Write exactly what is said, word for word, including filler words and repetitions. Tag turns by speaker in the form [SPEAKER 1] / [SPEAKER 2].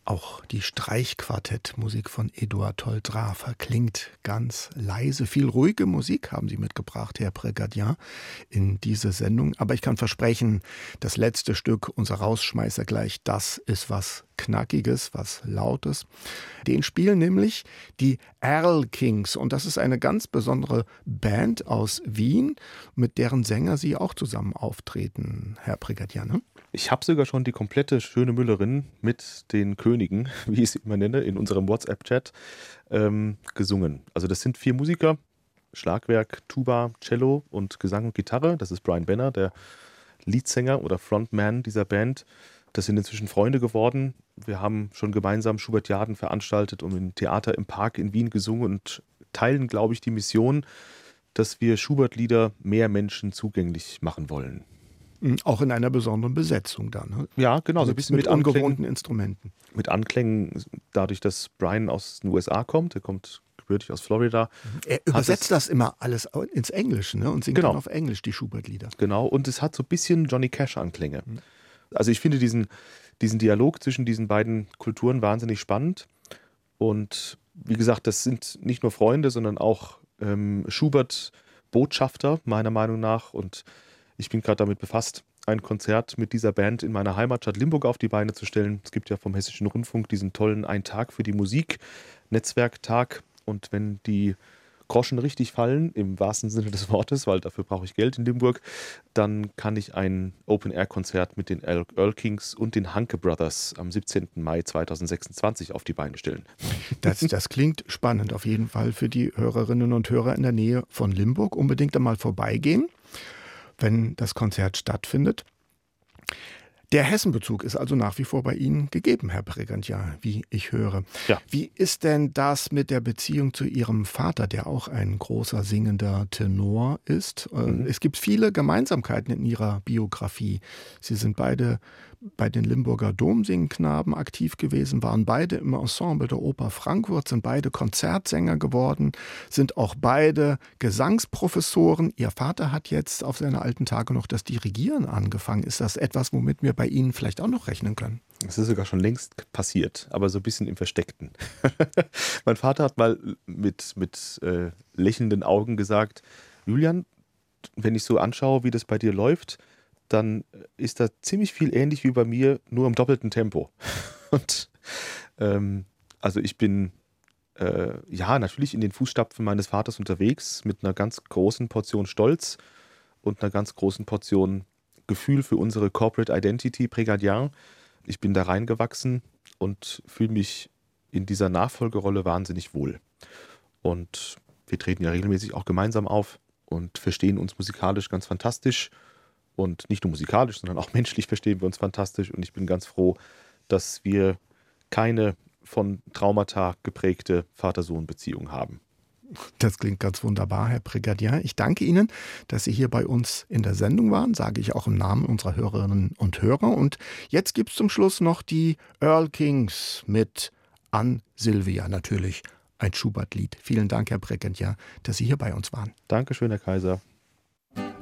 [SPEAKER 1] Auch die Streichquartettmusik von Eduard Toll-Drafer klingt ganz leise. Viel ruhige Musik haben Sie mitgebracht, Herr Prégardien, in diese Sendung. Aber ich kann versprechen, das letzte Stück, unser Rausschmeißer gleich, das ist was Knackiges, was Lautes. Den spielen nämlich die Earl Kings. Und das ist eine ganz besondere Band aus Wien, mit deren Sänger Sie auch zusammen auftreten, Herr Prégardien, ne?
[SPEAKER 2] Ich habe sogar schon die komplette Schöne Müllerin mit den Königen, wie ich sie immer nenne, in unserem WhatsApp-Chat ähm, gesungen. Also das sind vier Musiker, Schlagwerk, Tuba, Cello und Gesang und Gitarre. Das ist Brian Benner, der Leadsänger oder Frontman dieser Band. Das sind inzwischen Freunde geworden. Wir haben schon gemeinsam Schubertiaden veranstaltet und im Theater im Park in Wien gesungen und teilen, glaube ich, die Mission, dass wir Schubert-Lieder mehr Menschen zugänglich machen wollen.
[SPEAKER 1] Auch in einer besonderen Besetzung dann. Ne?
[SPEAKER 2] Ja, genau. So ein
[SPEAKER 1] Mit,
[SPEAKER 2] bisschen
[SPEAKER 1] mit
[SPEAKER 2] mit
[SPEAKER 1] ungewohnten
[SPEAKER 2] Anklängen,
[SPEAKER 1] Instrumenten.
[SPEAKER 2] mit Anklängen, dadurch, dass Brian aus den U S A kommt. Der kommt gebürtig aus Florida.
[SPEAKER 1] Er übersetzt das immer alles ins Englische, ne? Und singt
[SPEAKER 2] Genau.
[SPEAKER 1] dann auf Englisch die Schubert-Lieder.
[SPEAKER 2] Genau. Und es hat so ein bisschen Johnny Cash-Anklänge. Also ich finde diesen, diesen Dialog zwischen diesen beiden Kulturen wahnsinnig spannend. Und wie gesagt, das sind nicht nur Freunde, sondern auch ähm, Schubert-Botschafter, meiner Meinung nach. Und ich bin gerade damit befasst, ein Konzert mit dieser Band in meiner Heimatstadt Limburg auf die Beine zu stellen. Es gibt ja vom Hessischen Rundfunk diesen tollen Ein Tag für die Musik, Netzwerktag. Und wenn die Groschen richtig fallen, im wahrsten Sinne des Wortes, weil dafür brauche ich Geld in Limburg, dann kann ich ein Open-Air-Konzert mit den Earl, Earl Kings und den Hanke Brothers am siebzehnten Mai zweitausendsechsundzwanzig auf die Beine stellen.
[SPEAKER 1] Das, das klingt spannend auf jeden Fall für die Hörerinnen und Hörer in der Nähe von Limburg. Unbedingt einmal vorbeigehen, wenn das Konzert stattfindet. Der Hessenbezug ist also nach wie vor bei Ihnen gegeben, Herr Prégardien, wie ich höre.
[SPEAKER 2] Ja.
[SPEAKER 1] Wie ist denn das mit der Beziehung zu Ihrem Vater, der auch ein großer singender Tenor ist? Mhm. Es gibt viele Gemeinsamkeiten in Ihrer Biografie. Sie sind beide bei den Limburger Domsingknaben aktiv gewesen, waren beide im Ensemble der Oper Frankfurt, sind beide Konzertsänger geworden, sind auch beide Gesangsprofessoren. Ihr Vater hat jetzt auf seine alten Tage noch das Dirigieren angefangen. Ist das etwas, womit wir bei Ihnen vielleicht auch noch rechnen können?
[SPEAKER 2] Das ist sogar schon längst passiert, aber so ein bisschen im Versteckten. Mein Vater hat mal mit, mit äh, lächelnden Augen gesagt, Julian, wenn ich so anschaue, wie das bei dir läuft, dann ist da ziemlich viel ähnlich wie bei mir, nur im doppelten Tempo. Und ähm, also ich bin äh, ja natürlich in den Fußstapfen meines Vaters unterwegs mit einer ganz großen Portion Stolz und einer ganz großen Portion Gefühl für unsere Corporate Identity, Prégardien. Ich bin da reingewachsen und fühle mich in dieser Nachfolgerolle wahnsinnig wohl. Und wir treten ja regelmäßig auch gemeinsam auf und verstehen uns musikalisch ganz fantastisch. Und nicht nur musikalisch, sondern auch menschlich verstehen wir uns fantastisch. Und ich bin ganz froh, dass wir keine von Traumata geprägte Vater-Sohn-Beziehung haben.
[SPEAKER 1] Das klingt ganz wunderbar, Herr Prégardien. Ich danke Ihnen, dass Sie hier bei uns in der Sendung waren, sage ich auch im Namen unserer Hörerinnen und Hörer. Und jetzt gibt es zum Schluss noch die Earl Kings mit An Silvia, natürlich ein Schubert-Lied. Vielen Dank, Herr Prégardien, dass Sie hier bei uns waren.
[SPEAKER 2] Dankeschön, Herr Kaiser.